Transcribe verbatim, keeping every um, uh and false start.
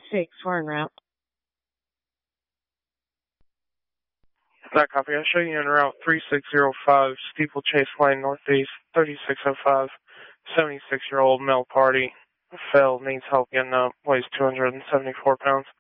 six, we're en route. That copy. I'll show you en route three six zero five, Steeplechase Lane Northeast, thirty-six oh five, seventy-six-year-old male party. Fell, needs help getting up, weighs two hundred seventy-four pounds.